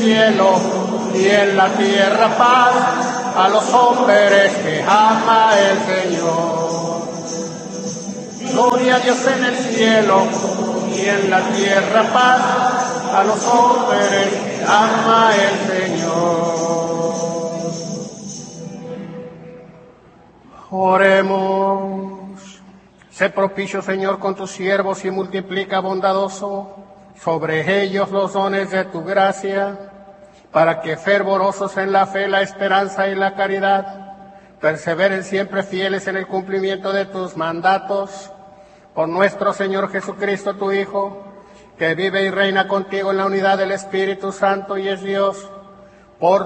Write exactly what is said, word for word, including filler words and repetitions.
cielo y en la tierra paz a los hombres que ama el Señor. Gloria a Dios en el cielo y en la tierra paz a los hombres que ama el Señor. Oremos. Sé propicio, Señor, con tus siervos y multiplica bondadoso sobre ellos los dones de tu gracia, para que fervorosos en la fe, la esperanza y la caridad, perseveren siempre fieles en el cumplimiento de tus mandatos, por nuestro Señor Jesucristo, tu Hijo, que vive y reina contigo en la unidad del Espíritu Santo y es Dios, por